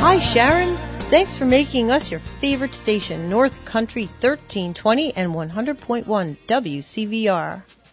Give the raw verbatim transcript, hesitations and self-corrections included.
Hi, Sharon. Thanks for making us your favorite station, North Country thirteen twenty and one hundred point one W C V R.